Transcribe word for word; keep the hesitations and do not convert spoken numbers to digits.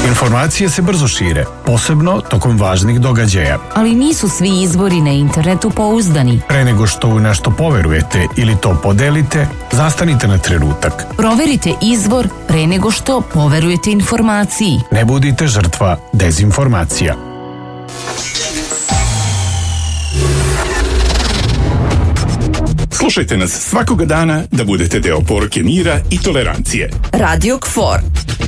Informacije se brzo šire, posebno tokom važnih događaja. Ali nisu svi izvori na internetu pouzdani. Pre nego što u nešto poverujete ili to podelite, zastanite na trenutak. Proverite izvor pre nego što poverujete informaciji. Ne budite žrtva dezinformacija. Slušajte nas svakoga dana da budete deo poruke mira i tolerancije. Radio K F O R.